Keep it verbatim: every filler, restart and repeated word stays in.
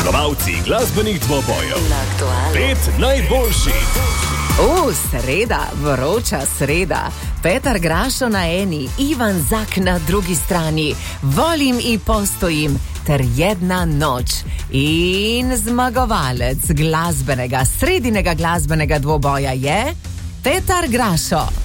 Zmagovalci glasbenih dvobojev. Pet najboljših. O, sreda, vroča sreda. Petar Grašo na eni, Ivan Zak na drugi strani. Volim i postojim ter jedna noč. In zmagovalec glasbenega, sredinega glasbenega dvoboja je Petar Grašo.